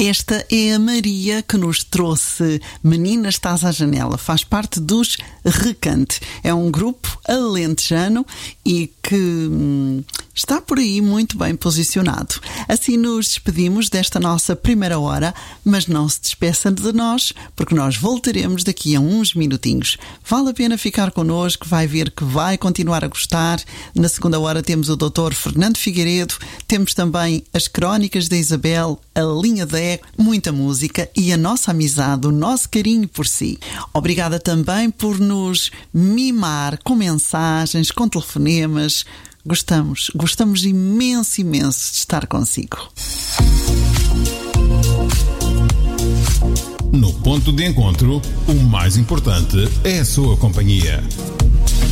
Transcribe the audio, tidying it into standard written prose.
Esta é a Maria que nos trouxe Menina Estás à Janela. Faz parte dos Recanto. É um grupo alentejano e que está por aí muito bem posicionado. Assim nos despedimos desta nossa primeira hora, mas não se despeça de nós, porque nós voltaremos daqui a uns minutinhos. Vale a pena ficar connosco, vai ver que vai continuar a gostar. Na segunda hora temos o Dr. Fernando Figueiredo, temos também as Crónicas da Isabel, a Linha da Eco, muita música e a nossa amizade, o nosso carinho por si. Obrigada também por nos mimar com mensagens, com telefonemas. Gostamos imenso de estar consigo. No ponto de encontro, o mais importante é a sua companhia.